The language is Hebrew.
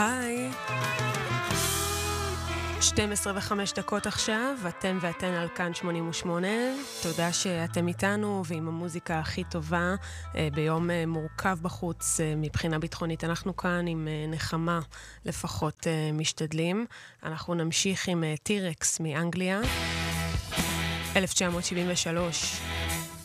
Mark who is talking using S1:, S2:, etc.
S1: היי, 12:05 עכשיו, אתם ואתן על כאן 88. תודה שאתם איתנו ועם המוזיקה הכי טובה ביום מורכב בחוץ מבחינה ביטחונית. אנחנו כאן עם נחמה, לפחות משתדלים. אנחנו נמשיך עם טירקס מאנגליה, 1973.